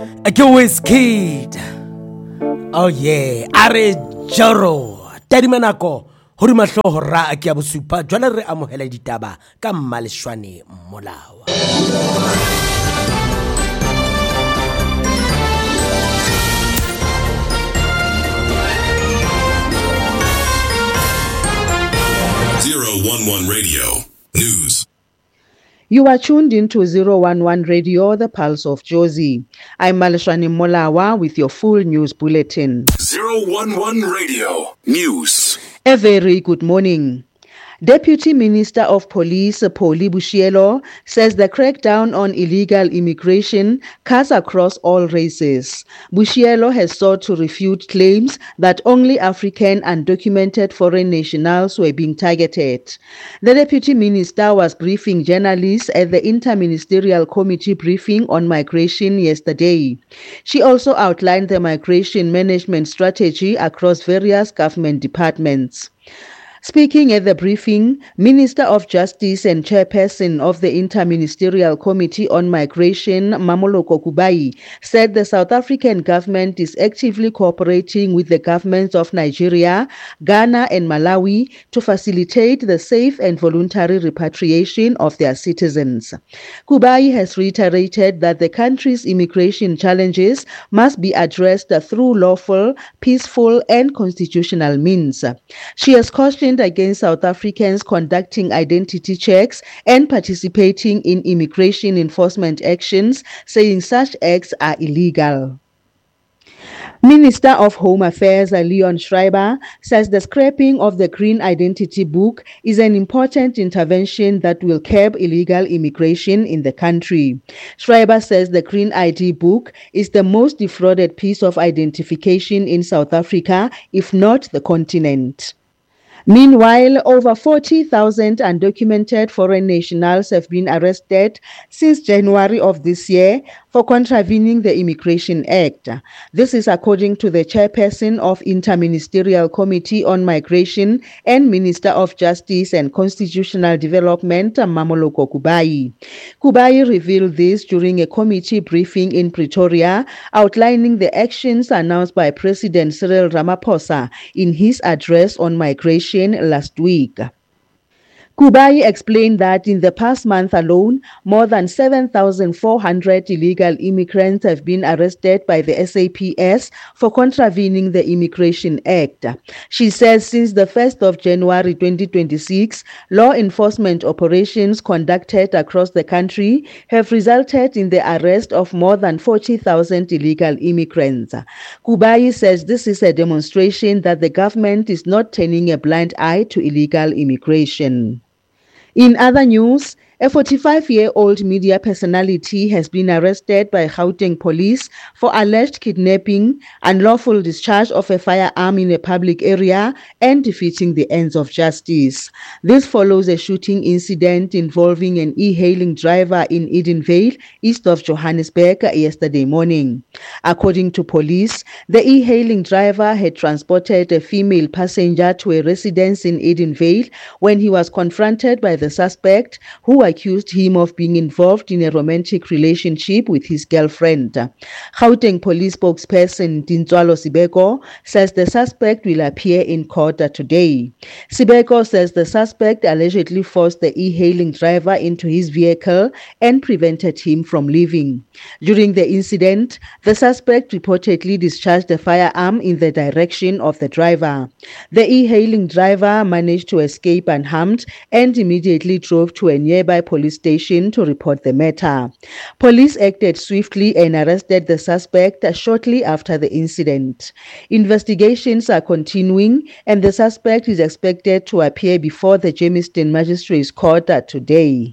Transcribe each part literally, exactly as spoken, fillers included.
Ke Wizkid. Oh yeah, are Joro. Tadi manako hore mahloho ra a ke a bosupa jwale re amohela ditaba ka Mmaleshwane Molawa. zero one one Radio News. You are tuned into zero one one Radio, the pulse of Jozi. I'm Mmaleshwane Molawa with your full news bulletin. zero one one Radio News. A very good morning. Deputy Minister of Police Pholi Bushielo says the crackdown on illegal immigration cuts across all races. Bushielo has sought to refute claims that only African undocumented foreign nationals were being targeted. The Deputy Minister was briefing journalists at the Interministerial Committee briefing on migration yesterday. She also outlined the migration management strategy across various government departments. Speaking at the briefing, Minister of Justice and Chairperson of the Interministerial Committee on Migration, Mmamoloko Kubayi, said the South African government is actively cooperating with the governments of Nigeria, Ghana and Malawi to facilitate the safe and voluntary repatriation of their citizens. Kubayi has reiterated that the country's immigration challenges must be addressed through lawful, peaceful and constitutional means. She has cautioned against South Africans conducting identity checks and participating in immigration enforcement actions, saying such acts are illegal. Minister of Home Affairs Leon Schreiber says the scrapping of the Green Identity Book is an important intervention that will curb illegal immigration in the country. Schreiber says the Green I D Book is the most defrauded piece of identification in South Africa, if not the continent. Meanwhile, over forty thousand undocumented foreign nationals have been arrested since January of this year for contravening the Immigration Act. This is according to the chairperson of Interministerial Committee on Migration and Minister of Justice and Constitutional Development, Mmamoloko Kubayi. Kubayi revealed this during a committee briefing in Pretoria, outlining the actions announced by President Cyril Ramaphosa in his address on migration last week. Kubayi explained that in the past month alone, more than seven thousand four hundred illegal immigrants have been arrested by the S A P S for contravening the Immigration Act. She says since the first of January twenty twenty-six, law enforcement operations conducted across the country have resulted in the arrest of more than forty thousand illegal immigrants. Kubayi says this is a demonstration that the government is not turning a blind eye to illegal immigration. In other news, a forty-five-year-old media personality has been arrested by Gauteng police for alleged kidnapping, unlawful discharge of a firearm in a public area, and defeating the ends of justice. This follows a shooting incident involving an e-hailing driver in Edenvale, east of Johannesburg, yesterday morning. According to police, the e-hailing driver had transported a female passenger to a residence in Edenvale when he was confronted by the suspect, who accused him of being involved in a romantic relationship with his girlfriend. Gauteng police spokesperson Dintswalo Sibeko says the suspect will appear in court today. Sibeko says the suspect allegedly forced the e-hailing driver into his vehicle and prevented him from leaving. During the incident, the suspect reportedly discharged the firearm in the direction of the driver. The e-hailing driver managed to escape unharmed and immediately drove to a nearby police station to report the matter. Police acted swiftly and arrested the suspect shortly after the incident. Investigations are continuing and the suspect is expected to appear before the Germiston Magistrates Court today.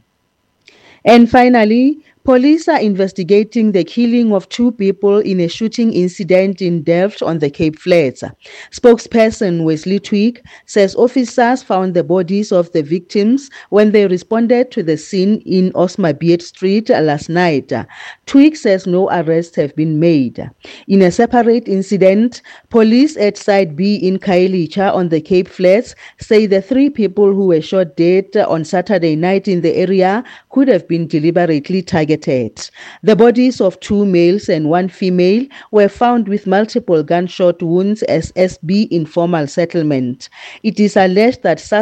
And finally, police are investigating the killing of two people in a shooting incident in Delft on the Cape Flats. Spokesperson Wesley Twig says officers found the bodies of the victims when they responded to the scene in Osmabeet Street last night. Twig says no arrests have been made. In a separate incident, police at Site B in Khayelitsha on the Cape Flats say the three people who were shot dead on Saturday night in the area could have been deliberately targeted targeted. The bodies of two males and one female were found with multiple gunshot wounds as S B informal settlement. It is alleged that